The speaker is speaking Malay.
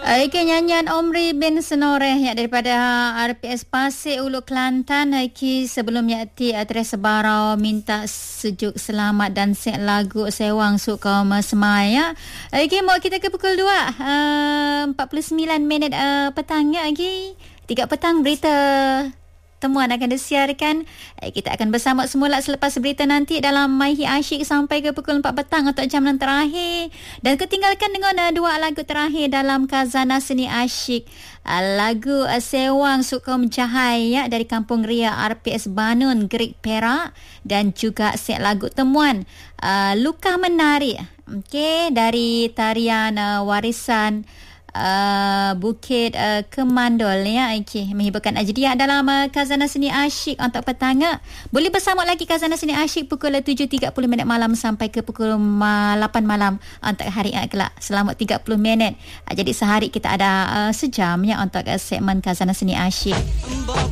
Okey, nyanyian Omri bin Senoreh daripada RPS Pasir Ulu Kelantan. Sebelumnya Teres Barau minta sejuk selamat dan sihat lagu sewang suk kaum semaya. Mau kita ke pukul 2 49 minit petang ya lagi. 3 petang berita temuan akan disiarkan. Kita akan bersama semula selepas berita nanti dalam Maihi Asyik sampai ke pukul 4 petang untuk jam yang terakhir. Dan ketinggalkan dengan dua lagu terakhir dalam Khazanah Seni Asyik. Lagu Sewang Sukum Cahaya dari Kampung Ria RPS Banun Gerik Perak, dan juga set lagu temuan Luka Menari dari tarian warisan Bukit Kemandol ya. Menghiburkan ajriah dalam Khazanah Seni Asyik untuk petang. Boleh bersama lagi Khazanah Seni Asyik pukul 7.30 minit malam sampai ke pukul 8 malam untuk hari kelak, selama 30 minit. Jadi sehari kita ada sejam ya untuk segmen Khazanah Seni Asyik.